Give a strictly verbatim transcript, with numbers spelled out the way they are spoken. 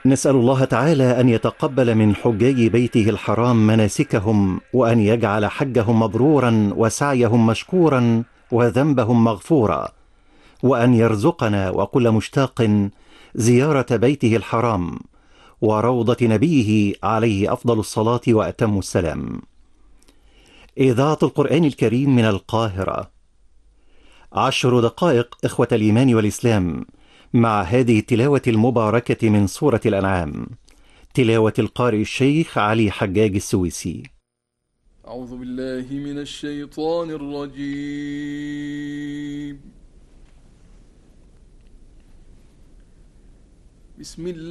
نسأل الله تعالى أن يتقبل من حجاج بيته الحرام مناسكهم، وأن يجعل حجهم مبرورا وسعيهم مشكورا وذنبهم مغفورا، وأن يرزقنا وكل مشتاق زيارة بيته الحرام وروضة نبيه عليه أفضل الصلاة وأتم السلام. إذاعة القرآن الكريم من القاهرة. عشر دقائق إخوة الإيمان والإسلام مع هذه التلاوة المباركة من سورة الأنعام، تلاوة القارئ الشيخ علي حجاج السويسي. أعوذ بالله من الشيطان الرجيم. بسم الله